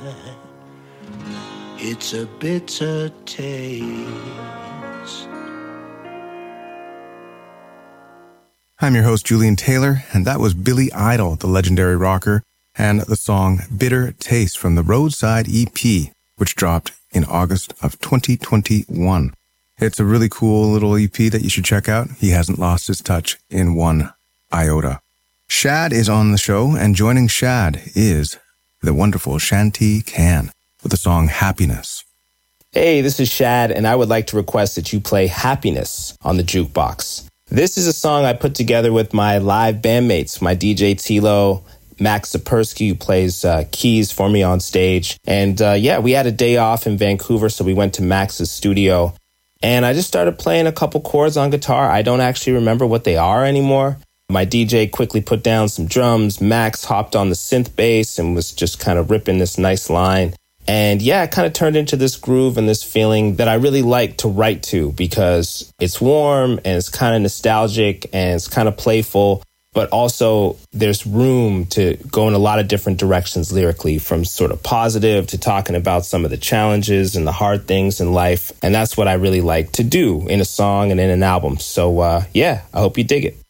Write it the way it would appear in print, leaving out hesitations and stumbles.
It's a bitter taste. I'm your host, Julian Taylor, and that was Billy Idol, the legendary rocker, and the song Bitter Taste from the Roadside EP, which dropped in August of 2021. It's a really cool little EP that you should check out. He hasn't lost his touch in one iota. Shad is on the show, and joining Shad is the wonderful Shanti Khan with the song Happiness. Hey, this is Shad, and I would like to request that you play Happiness on the jukebox. This is a song I put together with my live bandmates, my DJ Tilo, Max Zapersky, who plays keys for me on stage. And we had a day off in Vancouver, so we went to Max's studio. And I just started playing a couple chords on guitar. I don't actually remember what they are anymore. My DJ quickly put down some drums. Max hopped on the synth bass and was just kind of ripping this nice line. And yeah, it kind of turned into this groove and this feeling that I really like to write to because it's warm and it's kind of nostalgic and it's kind of playful, but also there's room to go in a lot of different directions lyrically, from sort of positive to talking about some of the challenges and the hard things in life. And that's what I really like to do in a song and in an album. So I hope you dig it.